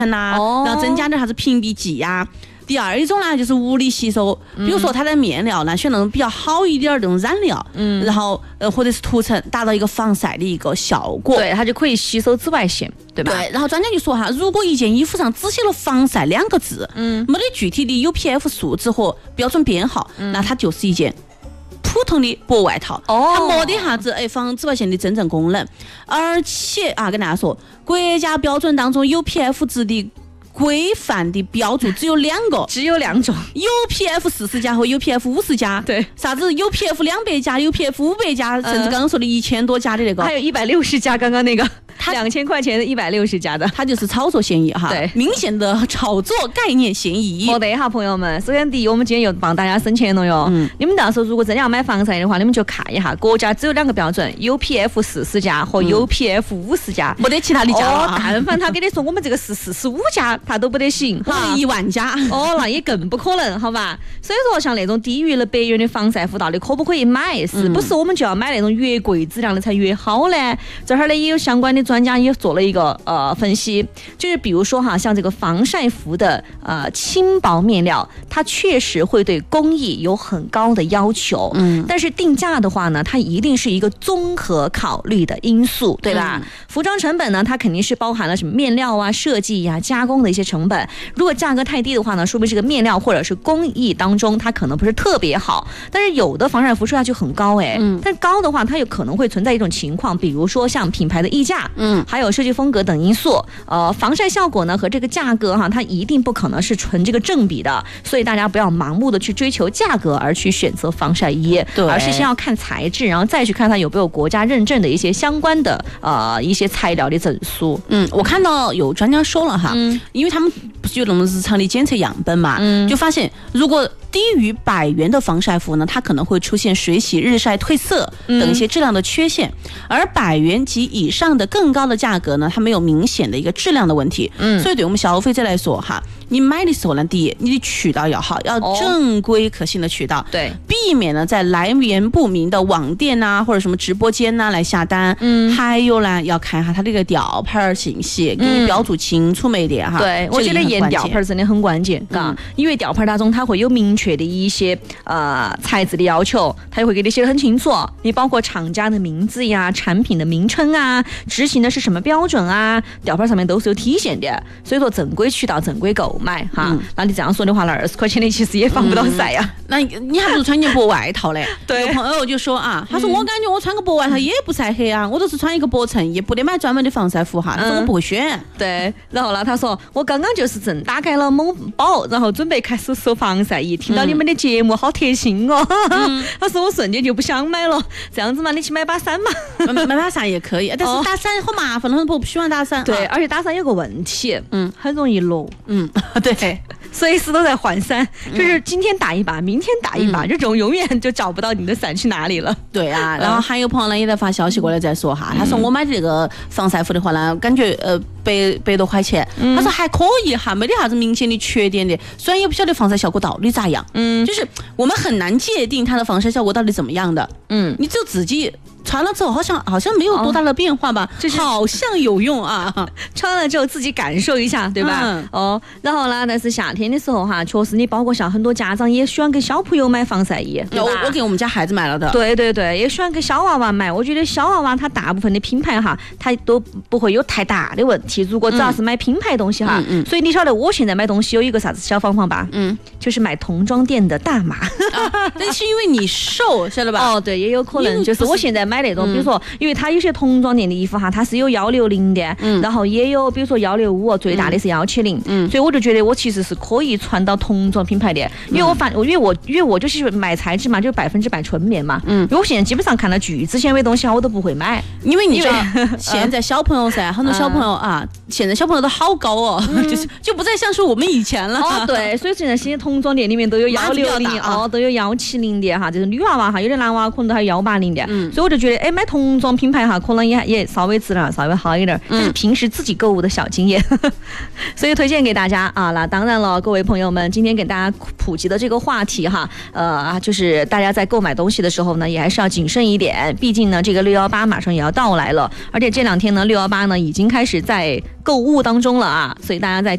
呐，然后增加点啥子屏蔽剂呀。第二一种呢，就是物理吸收，比如说它的面料呢，选那种比较好一点的这种染料，然后或者是涂层，达到一个防晒的一个效果。 对，它就可以吸收紫外线，对吧？ 对。然后专家就说哈，如果一件衣服上只写了防晒2个字，没得具体的 UPF 数值和标准编号，那它就是一件普通的薄外套，它没得啥子防紫外线的真正功能。而且跟大家说，国家标准当中 UPF 值的规范的标注只有2个， 只有2种 ，UPF 40加和 UPF 50加。 对， 啥子 UPF 200加、UPF 500加，甚至刚刚说的1000多加的那个， 还有160加，刚刚那个2000块钱的160加的， 它就是炒作嫌疑哈， 对， 明显的炒作概念嫌疑。 没得哈，朋友们，首先第一，我们今天又帮大家省钱了哟。你们到时候如果真的要买防晒的话，你们就看一下，国家只有2个标准 ，UPF 40加和 UPF 50加， 没得其他的加了。 但凡他跟你说我们这个是45加，他都不得行， 我们10000加， 那也更不可能，好吧？所以说，像那种低于了100元的防晒服，到底可不可以买？是不是我们就要买那种越贵质量的才越好呢？这儿呢也有相关的专家也做了一个分析，就是比如说哈，像这个防晒服的轻薄面料，它确实会对工艺有很高的要求，但是定价的话呢，它一定是一个综合考虑的因素，对吧？服装成本呢，它肯定是包含了什么面料啊、设计呀、加工的一些成本。如果价格太低的话呢，说明这个面料或者是工艺当中它可能不是特别好。但是有的防晒服说下去很高但是高的话它有可能会存在一种情况，比如说像品牌的溢价，还有设计风格等因素，防晒效果呢和这个价格哈，它一定不可能是纯这个正比的，所以大家不要盲目的去追求价格而去选择防晒衣，而是先要看材质，然后再去看它有没有国家认证的一些相关的一些材料的证书。 我看到有专家说了哈，因为他们不是有那种日常的检测样本嘛，就发现如果低于100元的防晒服呢，它可能会出现水洗、日晒、褪色等一些质量的缺陷，而100元及以上的更高的价格呢，它没有明显的一个质量的问题。所以对我们消费者来说哈，你买的时候呢，第一，你的渠道要好，要正规可信的渠道， 对， 避免呢在来源不明的网店啊或者什么直播间啊来下单。还有呢，要看一下它这个吊牌信息，给你标注清楚没得哈。 对，我觉得验吊牌真的很关键，因为吊牌当中它会有明确的一些材质的要求，它也会给你写得很清楚，你包括厂家的名字呀、产品的名称啊、执行的是什么标准啊，吊牌上面都是有体现的。所以说正规渠道正规购买哈。那你这样说的话，那20块钱的其实也防不到晒呀。 那你还不如穿件薄外套嘞。 对， 有朋友就说他说我感觉我穿个薄外套也不晒黑啊，我都是穿一个薄衬衣，不得买专门的防晒服哈，他说我不会选。 对，然后呢，他说我刚刚就是正打开了某宝，然后准备开始收防晒衣，听到你们的节目好贴心哦。他说我瞬间就不想买了，这样子嘛，你去买把伞嘛。 买把伞也可以，但是打伞好麻烦，很多不喜欢打伞。 对，而且打伞有个问题，很容易落。 对， 随时都在换伞，就是今天打一把，明天打一把，这种永远就找不到你的伞去哪里了。 对啊，然后还有朋友呢也在发消息过来在说哈，他说我买这个防晒服的话呢，感觉100多块钱，他说还可以哈，没得啥子明显的缺点的，虽然也不晓得防晒效果到底咋样，就是我们很难界定它的防晒效果到底怎么样的，你只有自己穿了之后好像没有多大的变化吧，就是好像有用啊， 穿了之后自己感受一下，对吧？然后呢，但是夏天的时候哈，确实你包括像很多家长也喜欢给小朋友买防晒衣， 我给我们家孩子买了的。 对对对，也喜欢给小娃娃买。我觉得小娃娃它大部分的品牌哈，它都不会有太大的问题。如果只要是买品牌东西哈，所以你晓得我现在买东西有一个啥子小方法吧？就是买童装店的大码。 但是因为你瘦，晓得吧？ 对，也有可能就是我现在买那种，比如说，因为它有些童装店的衣服哈，它是有160的，然后也有比如说165，最大的是170，所以我就觉得我其实是可以穿到童装品牌的，因为我就是买材质嘛，就100%纯棉嘛，因为我现在基本上看到聚酯纤维东西我都不会买， 因为你知道现在小朋友噻，很多小朋友现在小朋友都好高哦，就不再像是我们以前了。 对，所以现在些童装店里面都有160，都有170的哈，就是女娃娃哈，有的男娃可能都还有180的，所以我就觉得买童装品牌哈，可能也稍微质量稍微好一点，这是平时自己购物的小经验，所以推荐给大家啊。那当然了，各位朋友们，今天给大家普及的这个话题哈，就是大家在购买东西的时候呢，也还是要谨慎一点，毕竟呢，这个618马上也要到来了，而且这2天呢，618呢已经开始在购物当中了啊，所以大家在